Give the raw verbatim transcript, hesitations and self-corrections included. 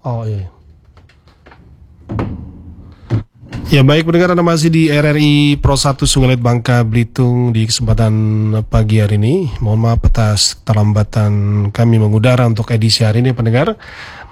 Oh iya. Ya baik pendengar, Anda masih di R R I Pro satu Sungai Liat Bangka Belitung di kesempatan pagi hari ini. Mohon maaf atas keterlambatan kami mengudara untuk edisi hari ini pendengar.